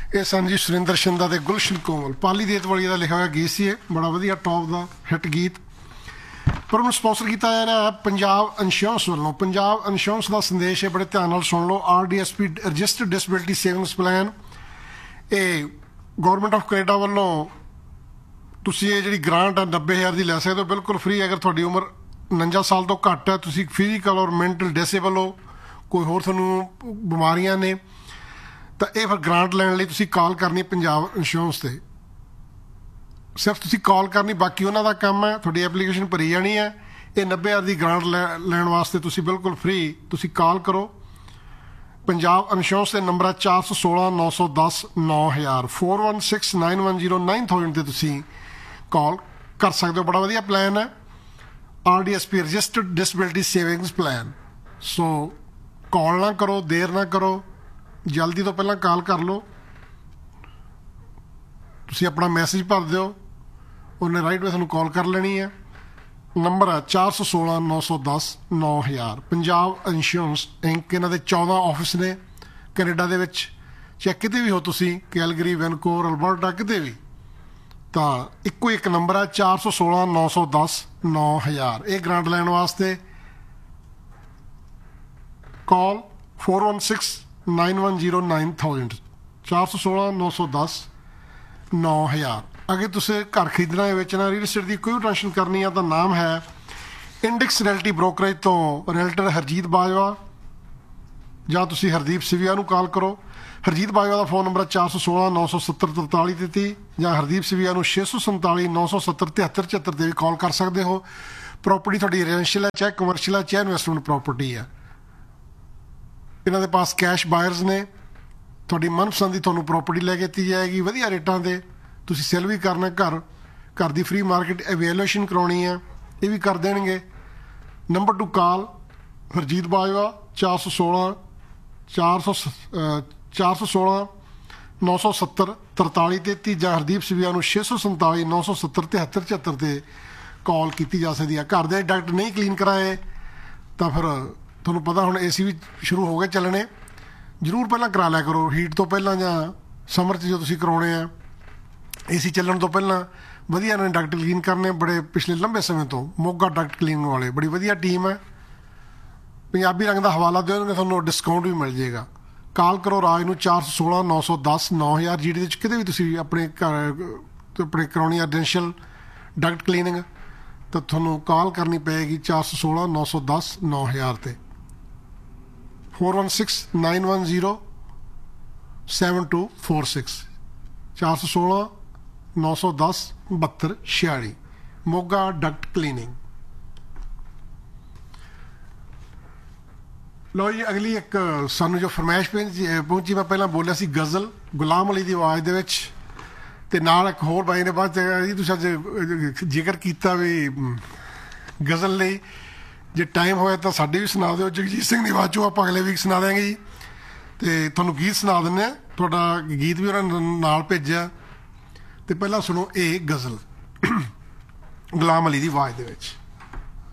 ਇਹ ਸਨ ਜੀ ਸੁਰਿੰਦਰ ਸ਼ਿੰਦਾ ਤੇ ਗੁਲਸ਼ਨ ਕੋਮਲ। ਪਾਲੀ ਦੇਤਵਾਲੀ ਦਾ ਲਿਖਿਆ ਹੋਇਆ ਗੀਤ ਸੀ ਇਹ, ਬੜਾ ਵਧੀਆ ਟੌਪ ਦਾ ਹਿੱਟ ਗੀਤ। ਪਰ ਉਹਨੂੰ ਸਪਾਂਸਰ ਕੀਤਾ ਜਾ ਰਿਹਾ ਹੈ ਪੰਜਾਬ ਇੰਸ਼ੋਰੈਂਸ ਵੱਲੋਂ। ਪੰਜਾਬ ਇੰਸ਼ੋਰੈਂਸ ਦਾ ਸੰਦੇਸ਼ ਹੈ, ਬੜੇ ਧਿਆਨ ਨਾਲ ਸੁਣ ਲਓ। RDSP registered disability savings plan, ਇਹ ਗੌਰਮੈਂਟ ਆਫ ਕੈਨੇਡਾ ਵੱਲੋਂ ਤੁਸੀਂ ਇਹ ਜਿਹੜੀ ਗ੍ਰਾਂਟ ਹੈ 90,000 ਦੀ ਲੈ ਸਕਦੇ ਹੋ ਬਿਲਕੁਲ ਫ੍ਰੀ। ਅਗਰ ਤੁਹਾਡੀ ਉਮਰ 49 ਸਾਲ ਤੋਂ ਘੱਟ ਹੈ, ਤੁਸੀਂ ਫਿਜ਼ੀਕਲ ਔਰ ਮੈਂਟਲ ਡਿਸੇਬਲ ਹੋ, ਕੋਈ ਹੋਰ ਤੁਹਾਨੂੰ ਬਿਮਾਰੀਆਂ ਨੇ, ਤਾਂ ਇਹ ਫਿਰ ਗ੍ਰਾਂਟ ਲੈਣ ਲਈ ਤੁਸੀਂ ਕਾਲ ਕਰਨੀ ਪੰਜਾਬ ਇੰਸ਼ੋਰੈਂਸ 'ਤੇ। ਸਿਰਫ ਤੁਸੀਂ ਕਾਲ ਕਰਨੀ, ਬਾਕੀ ਉਹਨਾਂ ਦਾ ਕੰਮ ਹੈ। ਤੁਹਾਡੀ ਐਪਲੀਕੇਸ਼ਨ ਭਰੀ ਜਾਣੀ ਹੈ। ਇਹ 90,000 ਦੀ ਗ੍ਰਾਂਟ ਲੈਣ ਵਾਸਤੇ ਤੁਸੀਂ ਬਿਲਕੁਲ ਫ੍ਰੀ ਤੁਸੀਂ ਕਾਲ ਕਰੋ। ਪੰਜਾਬ ਇੰਸ਼ੋਰੈਂਸ ਦੇ ਨੰਬਰ ਹੈ 416 910 9000 4169109000 'ਤੇ ਤੁਸੀਂ ਕਾਲ ਕਰ ਸਕਦੇ ਹੋ। ਬੜਾ ਵਧੀਆ ਪਲਾਨ ਹੈ, RDSP registered disability savings plan. ਸੋ ਕਾਲ ਨਾ ਕਰੋ, ਦੇਰ ਨਾ ਕਰੋ, ਜਲਦੀ ਤੋਂ ਪਹਿਲਾਂ ਕਾਲ ਕਰ ਲਓ। ਤੁਸੀਂ ਆਪਣਾ ਮੈਸੇਜ ਭਰ ਦਿਓ, ਉਹਨੇ ਰਾਈਟ ਵੇ ਤੁਹਾਨੂੰ ਕਾਲ ਕਰ ਲੈਣੀ ਹੈ। ਨੰਬਰ ਹੈ 416 910 9000। ਪੰਜਾਬ ਇੰਸ਼ੋਰੈਂਸ ਇੰਕ, ਇਹਨਾਂ ਦੇ 14 ਆਫਿਸ ਨੇ ਕੈਨੇਡਾ ਦੇ ਵਿੱਚ। ਚਾਹੇ ਕਿਤੇ ਵੀ ਹੋ ਤੁਸੀਂ, ਕੈਲਗਰੀ, ਵੈਨਕੂਵਰ, ਅਲਬਰਟਾ, ਕਿਤੇ ਵੀ, ਤਾਂ ਇੱਕੋ ਇੱਕ ਨੰਬਰ ਹੈ 416 910 9000। ਇਹ ਗ੍ਰਾਂਟ ਲੈਣ ਵਾਸਤੇ ਕਾਲ 416 910 9000 416 910 9000। ਅਗਰ ਤੁਸੀਂ ਘਰ ਖਰੀਦਣਾ ਹੈ, ਵੇਚਣਾ, ਰੀਅਲ estate ਦੀ ਕੋਈ ਵੀ ਟ੍ਰਾਂਜੈਕਸ਼ਨ ਕਰਨੀ ਹੈ ਤਾਂ ਨਾਮ ਹੈ ਇੰਡੈਕਸ ਰਿਐਲਟੀ ਬ੍ਰੋਕਰੇਜ ਤੋਂ ਰੀਅਲਟਰ ਹਰਜੀਤ ਬਾਜਵਾ, ਜਾਂ ਤੁਸੀਂ ਹਰਦੀਪ ਸਿਵਿਆ ਨੂੰ ਕਾਲ ਕਰੋ। ਹਰਜੀਤ ਬਾਜਵਾ ਦਾ ਫੋਨ ਨੰਬਰ ਹੈ 416 970 43 33, ਜਾਂ ਹਰਦੀਪ ਸਿਵਿਆ ਨੂੰ 647 970 73 74 'ਤੇ ਵੀ ਕਾਲ ਕਰ ਸਕਦੇ ਹੋ। ਪ੍ਰੋਪਰਟੀ ਤੁਹਾਡੀ ਰੈਜ਼ੀਡੈਂਸ਼ੀਅਲ ਹੈ, ਚਾਹੇ ਕਮਰਸ਼ੀਅਲ ਹੈ, ਚਾਹੇ ਇਨਵੈਸਟਮੈਂਟ ਪ੍ਰੋਪਰਟੀ ਹੈ। ਇਹਨਾਂ ਦੇ ਪਾਸ ਕੈਸ਼ ਬਾਇਰਸ ਨੇ। ਤੁਹਾਡੀ ਮਨਪਸੰਦ ਦੀ ਤੁਹਾਨੂੰ ਪ੍ਰੋਪਰਟੀ ਲੈ ਕੇ ਦਿੱਤੀ ਜਾਏਗੀ ਵਧੀਆ ਰੇਟਾਂ 'ਤੇ। ਤੁਸੀਂ ਸੈਲ ਵੀ ਕਰਨਾ, ਘਰ ਦੀ ਫ੍ਰੀ ਮਾਰਕੀਟ ਐਵੇਲੂਏਸ਼ਨ ਕਰਾਉਣੀ ਹੈ, ਇਹ ਵੀ ਕਰ ਦੇਣਗੇ। ਨੰਬਰ ਟੂ ਕਾਲ ਹਰਜੀਤ ਬਾਜਵਾ 416 970 43 33, ਜਾਂ ਹਰਦੀਪ ਸਿਵਿਆ ਨੂੰ 647 970 73 74 'ਤੇ ਕਾਲ ਕੀਤੀ ਜਾ ਸਕਦੀ ਹੈ। ਘਰ ਦੇ ਡਕਟ ਨਹੀਂ ਕਲੀਨ ਕਰਾਏ ਤਾਂ ਫਿਰ ਤੁਹਾਨੂੰ ਪਤਾ ਹੁਣ AC ਵੀ ਸ਼ੁਰੂ ਹੋ ਗਏ ਚੱਲਣੇ, ਜ਼ਰੂਰ ਪਹਿਲਾਂ ਕਰਾ ਲਿਆ ਕਰੋ ਹੀਟ ਤੋਂ ਪਹਿਲਾਂ, ਜਾਂ ਸਮਰ 'ਚ ਜੋ ਤੁਸੀਂ ਕਰਾਉਣੇ ਆ AC ਚੱਲਣ ਤੋਂ ਪਹਿਲਾਂ ਵਧੀਆ ਇਹਨਾਂ ਨੇ ਡਕਟ ਕਲੀਨ ਕਰਨੇ। ਬੜੇ ਪਿਛਲੇ ਲੰਬੇ ਸਮੇਂ ਤੋਂ ਮੋਗਾ ਡਕਟ ਕਲੀਨਿੰਗ ਵਾਲੇ ਬੜੀ ਵਧੀਆ ਟੀਮ ਹੈ। ਪੰਜਾਬੀ ਰੰਗ ਦਾ ਹਵਾਲਾ ਦਿਓ, ਤੁਹਾਨੂੰ ਡਿਸਕਾਊਂਟ ਵੀ ਮਿਲ ਜਾਏਗਾ। ਕਾਲ ਕਰੋ ਰਾਜ ਨੂੰ 416 910 9000। ਜਿਹਦੇ ਵਿੱਚ ਕਿਤੇ ਵੀ ਤੁਸੀਂ ਆਪਣੇ ਘਰ ਆਪਣੇ ਕਰਾਉਣੀ ਰੈਜ਼ੀਡੈਂਸ਼ੀਅਲ ਡਕਟ ਕਲੀਨਿੰਗ, ਤਾਂ ਤੁਹਾਨੂੰ ਕਾਲ ਕਰਨੀ ਪਏਗੀ 416 910 9000 'ਤੇ 416910 7246 416 910 7246 ਮੋਗਾ ਡਕਟ ਕਲੀਨਿੰਗ। ਲਓ ਜੀ, ਅਗਲੀ ਇੱਕ ਸਾਨੂੰ ਜੋ ਫਰਮਾਇਸ਼ ਪਹੁੰਚੀ, ਮੈਂ ਪਹਿਲਾਂ ਬੋਲਿਆ ਸੀ ਗਜ਼ਲ ਗੁਲਾਮ ਅਲੀ ਦੀ ਆਵਾਜ਼ ਦੇ ਵਿੱਚ, ਤੇ ਨਾਲ ਇੱਕ ਹੋਰ ਬਾਈ ਨੇ ਬਾਅਦ ਜੀ ਤੁਸੀਂ ਅੱਜ ਜ਼ਿਕਰ ਕੀਤਾ ਵੀ ਗਜ਼ਲ ਲਈ, ਜੇ ਟਾਈਮ ਹੋਇਆ ਤਾਂ ਸਾਡੇ ਵੀ ਸੁਣਾ ਦਿਓ। ਜਗਜੀਤ ਸਿੰਘ ਦੀ ਆਵਾਜ਼ 'ਚੋਂ ਆਪਾਂ ਅਗਲੇ ਵੀਕ ਸੁਣਾ ਦਿਆਂਗੇ ਜੀ। ਤੇ ਤੁਹਾਨੂੰ ਗੀਤ ਸੁਣਾ ਦਿੰਦੇ ਹਾਂ, ਤੁਹਾਡਾ ਗੀਤ ਵੀ ਉਹਨਾਂ ਨੇ ਨਾਲ ਭੇਜਿਆ। ਤੇ ਪਹਿਲਾਂ ਸੁਣੋ ਇਹ ਗਜ਼ਲ ਗੁਲਾਮ ਅਲੀ ਦੀ ਆਵਾਜ਼ ਦੇ ਵਿੱਚ।